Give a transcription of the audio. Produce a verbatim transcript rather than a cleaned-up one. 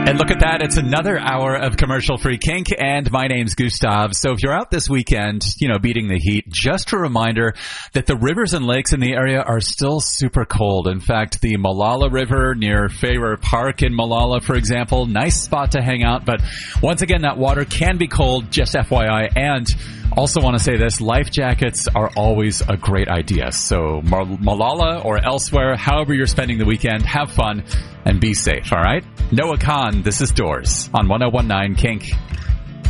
And look at that. It's another hour of commercial-free kink, and my name's Gustav. So if you're out this weekend, you know, beating the heat, just a reminder that the rivers and lakes in the area are still super cold. In fact, the Molalla River near Fayrer Park in Molalla, for example, nice spot to hang out. But once again, that water can be cold, just F Y I. And also want to say this, life jackets are always a great idea. So Molalla or elsewhere, however you're spending the weekend, have fun and be safe, all right? Noah Khan, this is Doors on one oh one nine Kink.